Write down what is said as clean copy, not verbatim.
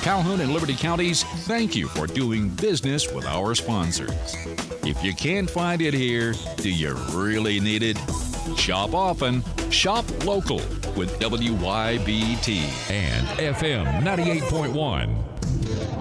Calhoun and Liberty Counties, thank you for doing business with our sponsors. If you can't find it here, do you really need it? Shop often, shop local with WYBT and FM 98.1.